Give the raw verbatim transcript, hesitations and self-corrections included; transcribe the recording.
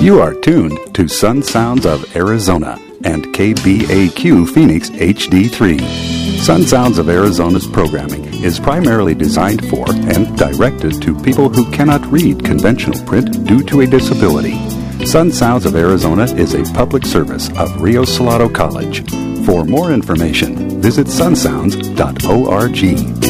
You are tuned to Sun Sounds of Arizona and K B A Q Phoenix H D three. Sun Sounds of Arizona's programming is primarily designed for and directed to people who cannot read conventional print due to a disability. Sun Sounds of Arizona is a public service of Rio Salado College. For more information, visit sun sounds dot org.